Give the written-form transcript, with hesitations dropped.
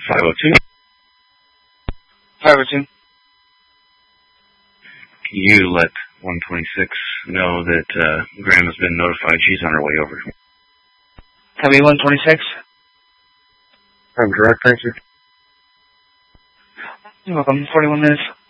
502. 502. Can you let 126 know that Grandma's been notified she's on her way over? Copy 126. I'm direct, thank you. You're welcome. 41 minutes.